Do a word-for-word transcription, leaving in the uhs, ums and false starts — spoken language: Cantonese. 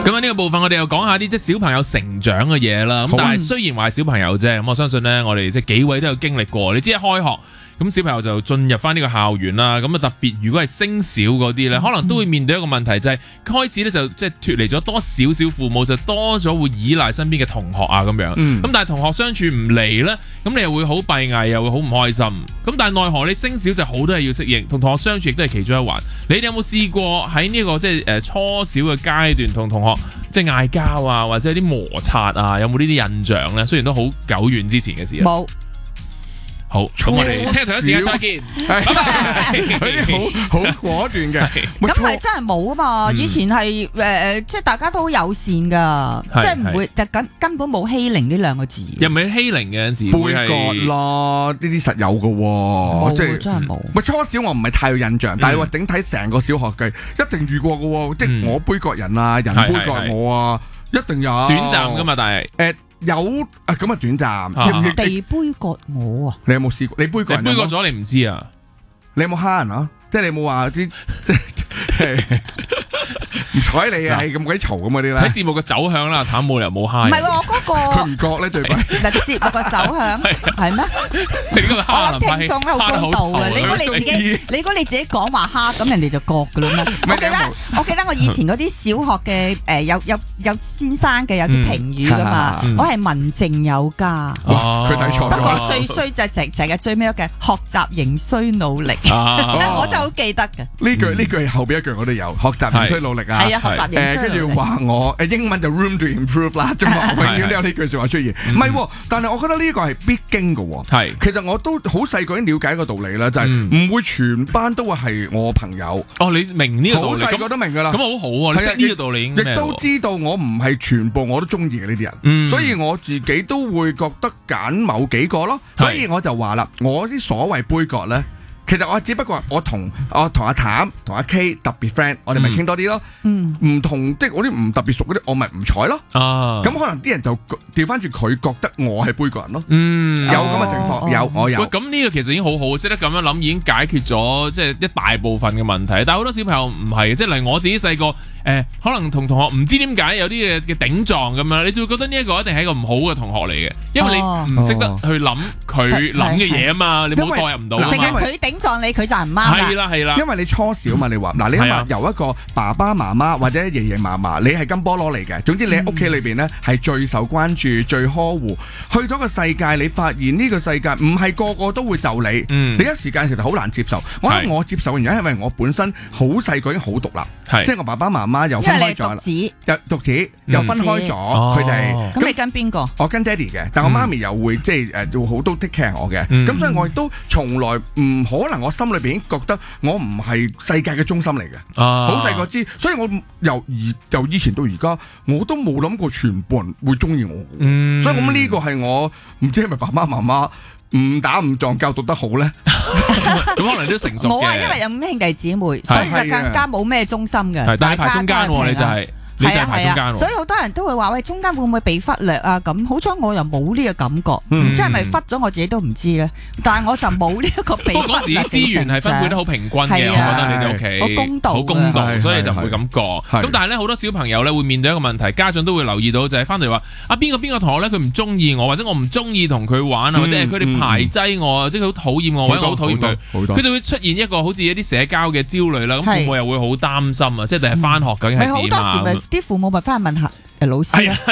咁啊呢個部分我哋又講下啲即係小朋友成長嘅嘢啦。咁但係雖然話係小朋友啫，咁我相信咧我哋即係幾位都有經歷過。你知一開學。咁小朋友就進入翻呢個校園啦，咁啊特別如果係升小嗰啲咧，可能都會面對一個問題，就係開始咧就即係脫離咗多少少父母，就多咗會依賴身邊嘅同學啊咁樣。咁、嗯、但係同學相處唔嚟咧，咁你又會好閉翳，又會好唔開心。咁但係奈何你升小就好多嘢要適應，同同學相處亦都係其中一環。你哋有冇試過喺呢個即係誒初小嘅階段同同學即係嗌交啊，或者啲摩擦啊，有冇呢啲印象咧？雖然都好久遠之前嘅事。 冇。 好，咁我哋聽同一時間再見。拜拜。 嗰啲好好果斷嘅， 咁係真係冇啊嘛！以前係誒，即係大家都好友善噶，即係唔會，就根根本冇欺凌呢兩個字。 又唔係欺凌嘅陣時， 杯葛咯，呢啲實有嘅喎，即係真係冇。 咪初小我唔係太有印象，但係話整體成個小學計一定遇過嘅喎，即係我杯葛人啊，人杯葛我啊，一定有。 短暫㗎嘛，但係誒。 有啊，咁啊短暫， 地杯葛我啊！ 你有冇試過？你杯葛人？ 你杯葛咗你唔知啊？ 你有冇蝦人啊？即係你有冇話啲即係唔睬你啊？係咁鬼嘈咁嗰啲啦。 睇節目嘅走向啦，譚冇理由冇蝦。 唔係喎，我嗰個佢唔覺咧對白。 嗱，節目個走向係咩？ 你呢個我聽眾好公道嘅，你估你自己，你估你自己講話蝦，咁人哋就覺噶啦咩？我記得我記得我以前嗰啲小學嘅誒有有有先生嘅有啲評語噶嘛，我係文靜有加。 佢睇錯咗。 不過最衰就係成成日最尾嘅學習仍需努力，我就好記得嘅。 呢句呢句後邊一句我都有，學習仍需努力啊。 係啊，學習仍需努力。 誒，跟住話我誒英文就 room to improve 啦，中學永遠都有呢句説話出現。唔係，但係我覺得呢個係必經嘅喎。 係， 其實我都好細個已經了解一個道理啦，就係唔會全班都會係我朋友。 哦，你明呢個道理， 好細個都明㗎啦。 咁好好啊，你識呢個道理已經亦都知道我唔係全部我都中意嘅呢啲人，所以我自己都會覺得揀某幾個咯。所以我就話啦，我啲所謂杯葛咧。其實我只不過我同我同阿譚同阿 K 特別 friend， 我哋咪傾多啲咯。唔、嗯、同即係我啲唔特別熟嗰啲，我咪唔睬咯。咁、啊、可能啲人就調翻轉佢覺得我係杯葛人咯。嗯，有咁嘅情況，哦、有我有。 咁呢個其實已經好好，識得咁樣諗已經解決咗即係一大部分嘅問題。但係好多小朋友唔係，即係例如我自己細個誒，可能同同學唔知點解有啲嘅嘅頂撞咁樣，你就會覺得呢一個一定係一個唔好嘅同學嚟嘅，因為你唔識得去諗佢諗嘅嘢啊嘛，你冇代入唔到。 淨係佢頂撞你，佢就係唔啱啦。 係啦係啦， 因為你初小嘛，你話嗱，你諗下由一個爸爸媽媽或者爺爺嫲嫲，你係金菠蘿嚟嘅，總之你喺屋企裏邊咧係最受關注、最呵護。去咗個世界，你發現呢個世界唔係個個都會就你，你一時間其實好難接受。我諗我接受嘅原因係因為我本身好細個已經好獨立，即係我爸爸媽媽又分開咗啦，又獨子又分開咗，佢哋咁你跟邊個？ 我跟爹哋嘅，但我媽咪又會即係誒做好多 take care 我嘅，咁所以我亦都從來唔可能我心裏邊已經覺得我唔係世界嘅中心嚟嘅，好細個知，所以我由而由以前到而家我都冇諗過全部人會中意我，所以咁呢個係我唔知係咪爸爸媽媽誤打誤撞教導得好咧？ 咁可能都成熟嘅。 冇啊，因為有咁兄弟姊妹，所以就更加冇咩中心嘅。 但係排中間喎，你就係。係啊係啊， 所以好多人都會話喂，中間會唔會被忽略啊？咁好彩我又冇呢個感覺，唔知係咪忽咗我自己都唔知咧。但係我就冇呢一個被忽略。嗰時資源係分配得好平均嘅，我覺得你哋屋企好公道， 好公道，所以就唔會咁過。咁但係咧，好多小朋友咧會面對一個問題，家長都會留意到就係翻嚟話啊邊個邊個同學咧佢唔中意我，或者我唔中意同佢玩啊，或者係佢哋排擠我，即係佢好討厭我，或者我好討厭佢，佢就會出現一個好似一啲社交嘅焦慮啦。咁父母又會好擔心啊，即係第日翻學究竟係點啊？ 啲父母咪翻去問下誒老師。